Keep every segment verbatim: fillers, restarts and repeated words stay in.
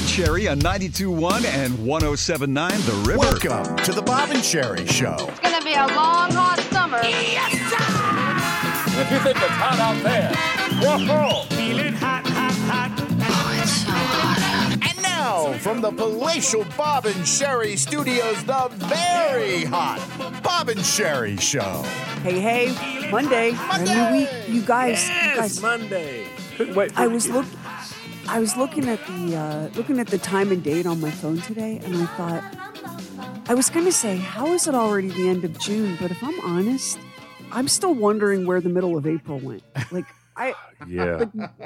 and Sherry on ninety-two point one and one oh seven point nine The River. Welcome to the Bob and Sherry Show. It's going to be a long, hot summer. Yes, sir! And if you think it's hot out there, whoa, feeling hot, hot, hot. Oh, it's so hot out. And now, from the palatial Bob and Sherry Studios, the very hot Bob and Sherry Show. Hey, hey, Monday, Monday! a new week, you guys. yes, you guys Monday. Couldn't wait for I it was to- look, I was looking at the uh, looking at the time and date on my phone today, and I thought I was going to say, how is it already the end of June? But if I'm honest, I'm still wondering where the middle of April went. Like I, Yeah.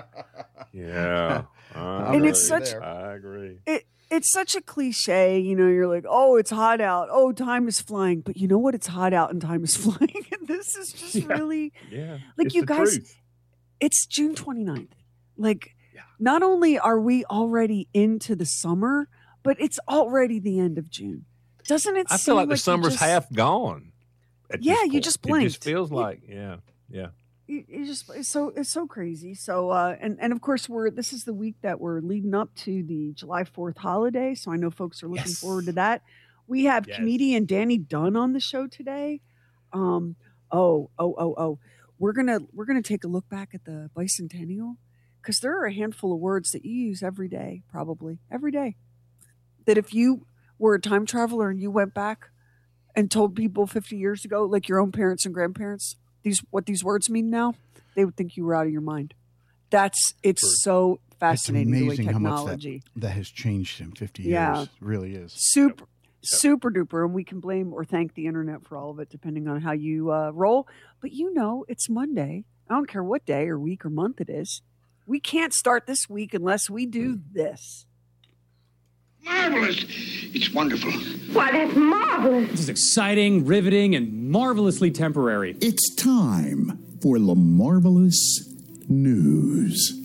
yeah. I And it's agree. such- I agree. it it's such a cliche, you know. You're like, oh, it's hot out. Oh, time is flying. But you know what? It's hot out and time is flying. And this is just Yeah. really Yeah. like It's you the guys. truth. It's June twenty-ninth. Like, Yeah. not only are we already into the summer, but it's already the end of June. Doesn't it I seem feel like the you summer's just, half gone. at Yeah, this you point. just It blinked. just feels like, yeah, yeah. You, you just it's so it's so crazy. So uh, and and of course we're this is the week that we're leading up to the July fourth holiday. So I know folks are looking Yes. forward to that. We have Yes. comedian Danny Dunn on the show today. Um, oh oh oh oh, we're gonna we're gonna take a look back at the bicentennial because there are a handful of words that you use every day, probably every day. That if you were a time traveler and you went back and told people fifty years ago, like your own parents and grandparents, these what these words mean now, they would think you were out of your mind. That's it's True. so fascinating the way amazing how much that- technology. That has changed in fifty Yeah. years. It really is. Super super duper, and we can blame or thank the internet for all of it, depending on how you uh, roll. But you know, it's Monday. I don't care what day or week or month it is. We can't start this week unless we do this. Marvelous. It's wonderful. Why, that's marvelous. This is exciting, riveting, and marvelously temporary. It's time for the Marvelous News.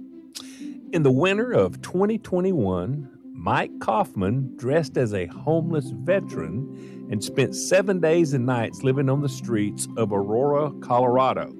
In the winter of twenty twenty-one, Mike Kaufman dressed as a homeless veteran and spent seven days and nights living on the streets of Aurora, Colorado.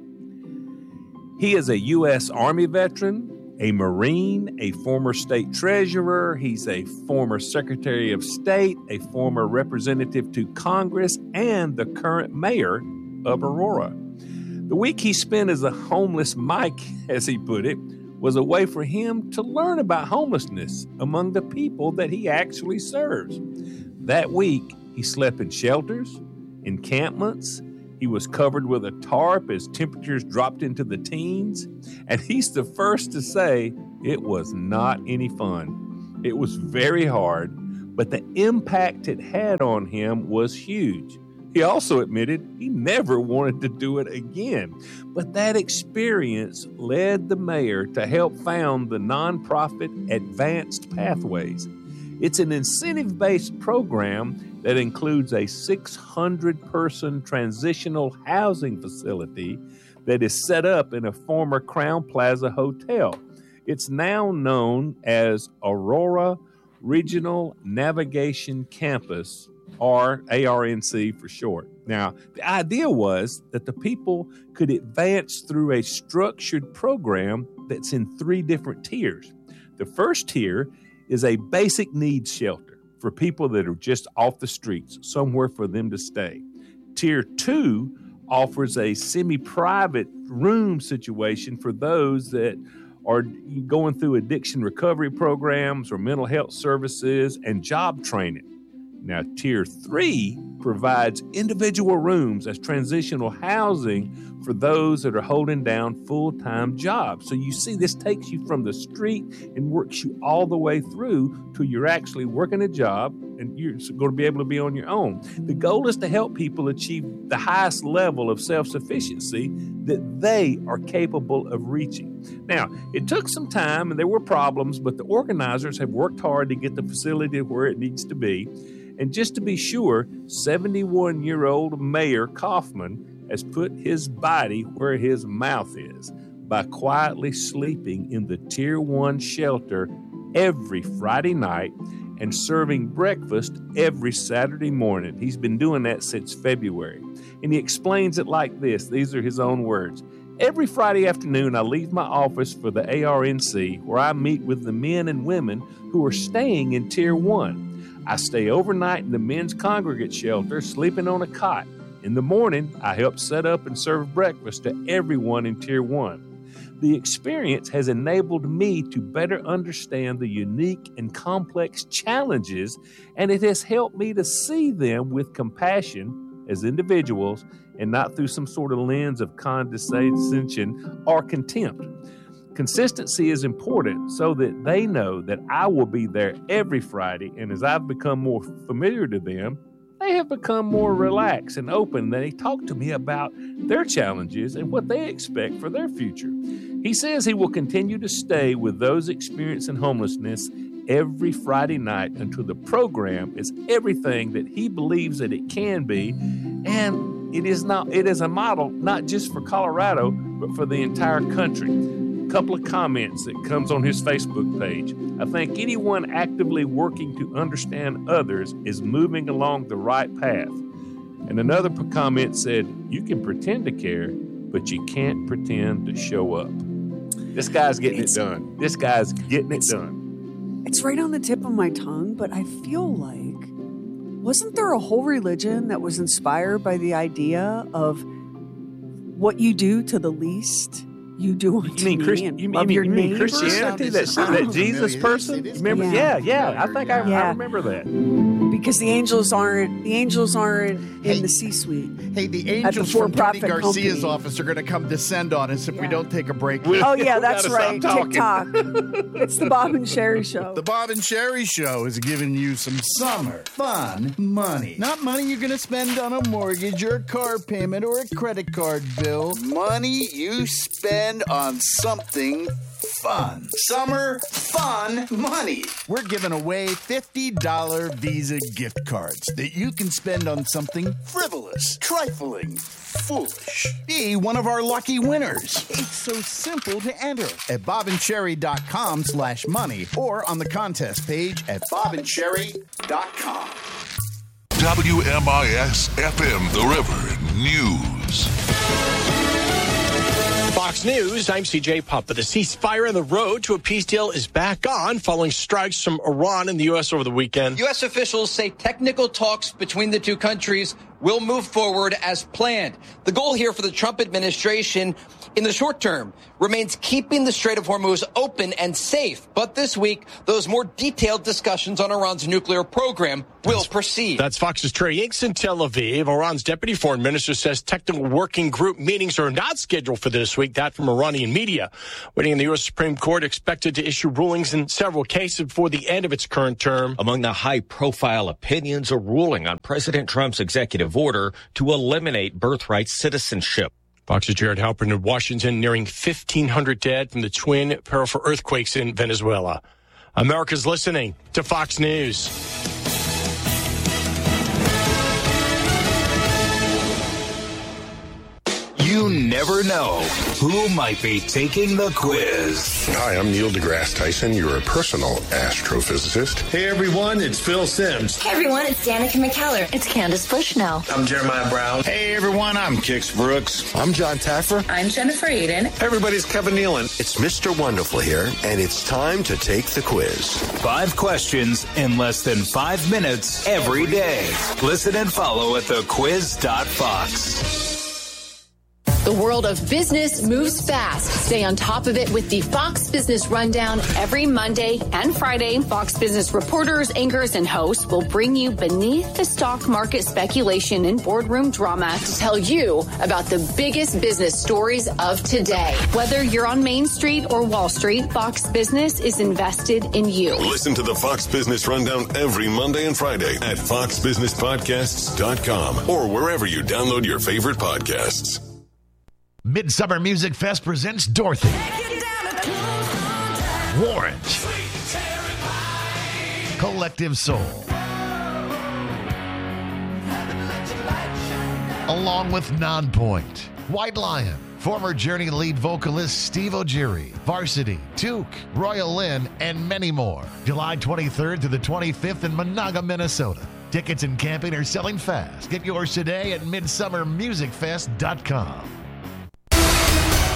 He is a U S Army veteran, a Marine, a former state treasurer. He's a former Secretary of State, a former representative to Congress, and the current mayor of Aurora. The week he spent as a homeless Mike, as he put it, was a way for him to learn about homelessness among the people that he actually serves. That week, he slept in shelters, encampments. He was covered with a tarp as temperatures dropped into the teens. And he's the first to say it was not any fun. It was very hard, but the impact it had on him was huge. He also admitted he never wanted to do it again. But that experience led the mayor to help found the nonprofit Advanced Pathways. It's an incentive-based program that includes a six hundred person transitional housing facility that is set up in a former Crown Plaza hotel. It's now known as Aurora Regional Navigation Campus, or A R N C for short. Now, the idea was that the people could advance through a structured program that's in three different tiers. The first tier is a basic needs shelter for people that are just off the streets, somewhere for them to stay. Tier two offers a semi-private room situation for those that are going through addiction recovery programs or mental health services and job training. Now, Tier three provides individual rooms as transitional housing for those that are holding down full-time jobs. So you see, this takes you from the street and works you all the way through till you're actually working a job and you're going to be able to be on your own. The goal is to help people achieve the highest level of self-sufficiency that they are capable of reaching. Now, it took some time and there were problems, but the organizers have worked hard to get the facility where it needs to be. And just to be sure, seventy-one-year-old Mayor Kaufman has put his body where his mouth is by quietly sleeping in the Tier one shelter every Friday night and serving breakfast every Saturday morning. He's been doing that since February. And he explains it like this. These are his own words. Every Friday afternoon, I leave my office for the A R N C, where I meet with the men and women who are staying in Tier one. I stay overnight in the men's congregate shelter, sleeping on a cot. In the morning, I help set up and serve breakfast to everyone in Tier one. The experience has enabled me to better understand the unique and complex challenges, and it has helped me to see them with compassion as individuals and not through some sort of lens of condescension or contempt. Consistency is important so that they know that I will be there every Friday, and as I've become more familiar to them, they have become more relaxed and open. They talk to me about their challenges and what they expect for their future. He says he will continue to stay with those experiencing homelessness every Friday night until the program is everything that he believes that it can be, and it is not. It is a model not just for Colorado, but for the entire country. A couple of comments that comes on his Facebook page. I think anyone actively working to understand others is moving along the right path. And another comment said, you can pretend to care, but you can't pretend to show up. This guy's getting it's, it done. This guy's getting it done. It's right on the tip of my tongue, but I feel like, wasn't there a whole religion that was inspired by the idea of what you do to the least? You do unto you mean, me Christ- and you mean, love you your mean neighbor. Christianity, that, that Jesus person? You remember? Yeah, yeah. yeah. I think I, yeah. I remember that. Because the angels aren't the angels aren't Hey, in the C-suite. Hey, the At the angels from Tony for-profit Garcia's company. office are going to come descend on us if we Yeah. don't take a break. Oh yeah, that's gotta right. stop TikTok. It's the Bob and Sherry Show. The Bob and Sherry Show is giving you some summer fun money. Not money you're going to spend on a mortgage or a car payment or a credit card bill. Money you spend on something fun. Summer fun money. We're giving away fifty dollars Visa gift cards that you can spend on something frivolous, trifling, foolish. Be one of our lucky winners. It's so simple to enter at bobandsherry.com slash money or on the contest page at bobandsherry dot com. W M I S F M The River News. Fox News, I'm C J Papa. The ceasefire on the road to a peace deal is back on following strikes from Iran and the U S over the weekend. U S officials say technical talks between the two countries will move forward as planned. The goal here for the Trump administration in the short term remains keeping the Strait of Hormuz open and safe. But this week, those more detailed discussions on Iran's nuclear program will proceed. That's Fox's Trey Yanks in Tel Aviv. Iran's deputy foreign minister says technical working group meetings are not scheduled for this week. That from Iranian media. Waiting in the U S Supreme Court expected to issue rulings in several cases before the end of its current term. Among the high-profile opinions, a ruling on President Trump's executive order to eliminate birthright citizenship. Fox's Jared Halpern in Washington, nearing fifteen hundred dead from the twin powerful earthquakes in Venezuela. America's listening to Fox News. You never know who might be taking the quiz. Hi, I'm Neil deGrasse Tyson, your personal astrophysicist. Hey everyone, it's Phil Simms. Hey everyone, it's Danica McKellar. It's Candace Bushnell. I'm Jeremiah Brown. Hey everyone, I'm Kix Brooks. I'm John Taffer. I'm Jennifer Aiden. Hey everybody's Kevin Nealon. It's Mister Wonderful here, and it's time to take the quiz. Five questions in less than five minutes every day. Listen and follow at the quiz dot fox. The world of business moves fast. Stay on top of it with the Fox Business Rundown every Monday and Friday. Fox Business reporters, anchors, and hosts will bring you beneath the stock market speculation and boardroom drama to tell you about the biggest business stories of today. Whether you're on Main Street or Wall Street, Fox Business is invested in you. Listen to the Fox Business Rundown every Monday and Friday at fox business podcasts dot com or wherever you download your favorite podcasts. Midsummer Music Fest presents Dorothy, Warrant, Collective Soul, along with Nonpoint, White Lion, former Journey lead vocalist Steve O'Geary, Varsity, Took, Royal Lynn, and many more. July twenty-third to the twenty-fifth in Monaga, Minnesota. Tickets and camping are selling fast. Get yours today at midsummer music fest dot com.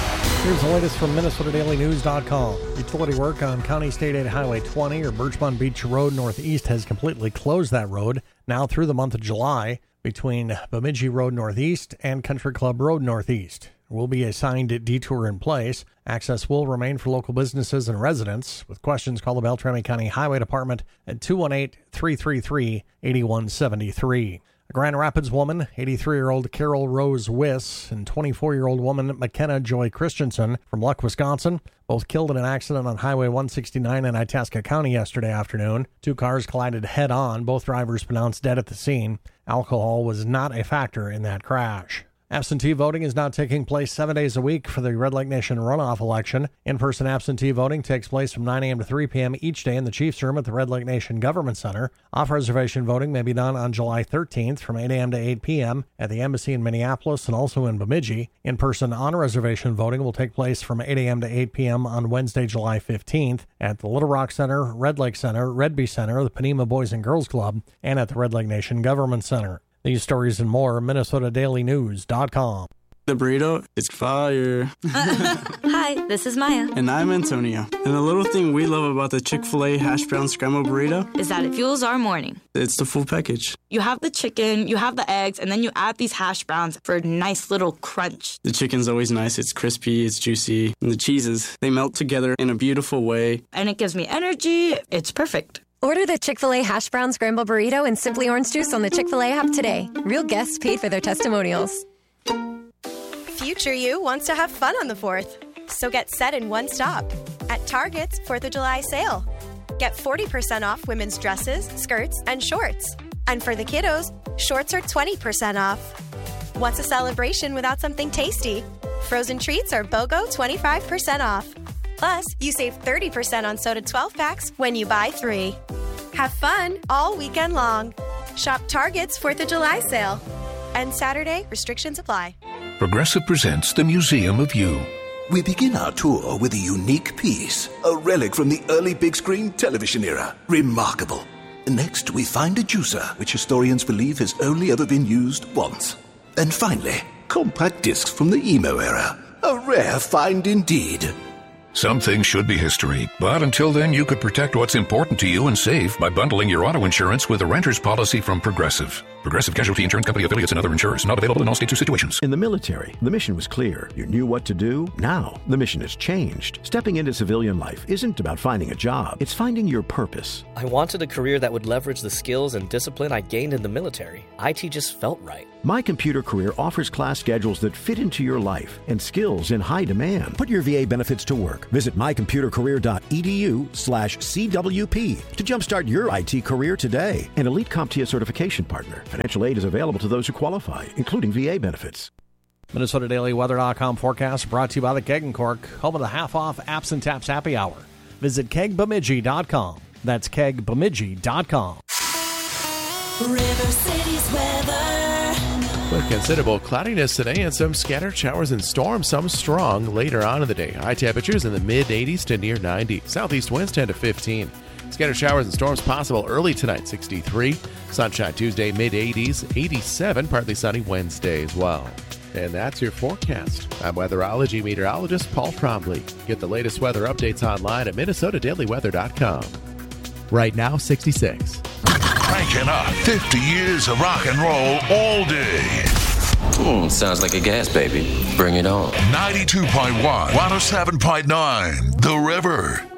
Here's the latest from Minnesota Daily News dot com. Utility work on County State Aid Highway twenty or Birchmont Beach Road Northeast has completely closed that road now through the month of July between Bemidji Road Northeast and Country Club Road Northeast. There will be a signed detour in place. Access will remain for local businesses and residents. With questions, call the Beltrami County Highway Department at two one eight, three three three, eight one seven three. A Grand Rapids woman, eighty-three-year-old Carol Rose Wiss, and twenty-four-year-old woman McKenna Joy Christensen from Luck, Wisconsin, both killed in an accident on Highway one sixty-nine in Itasca County yesterday afternoon. Two cars collided head-on, both drivers pronounced dead at the scene. Alcohol was not a factor in that crash. Absentee voting is now taking place seven days a week for the Red Lake Nation runoff election. In-person absentee voting takes place from nine a.m. to three p.m. each day in the Chiefs Room at the Red Lake Nation Government Center. Off-reservation voting may be done on July thirteenth from eight a.m. to eight p.m. at the Embassy in Minneapolis and also in Bemidji. In-person on-reservation voting will take place from eight a.m. to eight p.m. on Wednesday, July fifteenth at the Little Rock Center, Red Lake Center, Redby Center, the Panema Boys and Girls Club, and at the Red Lake Nation Government Center. These stories and more, Minnesota Daily News dot com. The burrito is fire. Hi, this is Maya. And I'm Antonio. And the little thing we love about the Chick-fil-A hash brown scrambled burrito is that it fuels our morning. It's the full package. You have the chicken, you have the eggs, and then you add these hash browns for a nice little crunch. The chicken's always nice. It's crispy, it's juicy. And the cheeses, they melt together in a beautiful way. And it gives me energy. It's perfect. Order the Chick-fil-A Hash Brown Scramble Burrito and Simply Orange Juice on the Chick-fil-A app today. Real guests paid for their testimonials. Future you wants to have fun on the fourth. So get set in one stop. At Target's fourth of July sale. Get forty percent off women's dresses, skirts, and shorts. And for the kiddos, shorts are twenty percent off. What's a celebration without something tasty? Frozen treats are BOGO twenty-five percent off. Plus, you save thirty percent on soda twelve packs when you buy three. Have fun all weekend long. Shop Target's fourth of July sale. And Saturday, restrictions apply. Progressive presents the Museum of You. We begin our tour with a unique piece, a relic from the early big screen television era. Remarkable. Next, we find a juicer, which historians believe has only ever been used once. And finally, compact discs from the emo era. A rare find indeed. Some things should be history, but until then, you could protect what's important to you and save by bundling your auto insurance with a renter's policy from Progressive. Progressive Casualty Insurance Company affiliates and other insurers. Not available in all states or situations. In the military, the mission was clear. You knew what to do. Now, the mission has changed. Stepping into civilian life isn't about finding a job. It's finding your purpose. I wanted a career that would leverage the skills and discipline I gained in the military. I T just felt right. My Computer Career offers class schedules that fit into your life and skills in high demand. Put your V A benefits to work. Visit mycomputercareer.edu slash CWP to jumpstart your I T career today. An Elite CompTIA certification partner. Financial aid is available to those who qualify, including V A benefits. Minnesota Daily Weather dot com forecast brought to you by the Keg and Cork, home of the half-off Apps and Taps Happy Hour. Visit keg bemidji dot com. That's keg bemidji dot com. River City's weather. With considerable cloudiness today and some scattered showers and storms, some strong later on in the day. High temperatures in the mid eighties to near ninety. Southeast winds ten to fifteen. Scattered showers and storms possible early tonight, sixty-three. Sunshine Tuesday, mid eighties, eighty-seven. Partly sunny Wednesday as well. And that's your forecast. I'm weatherology meteorologist Paul Trombley. Get the latest weather updates online at Minnesota Daily Weather dot com. Right now, sixty-six. Cranking up fifty years of rock and roll all day. Hmm, sounds like a gas baby. Bring it on. ninety-two point one, one oh seven point nine, The River.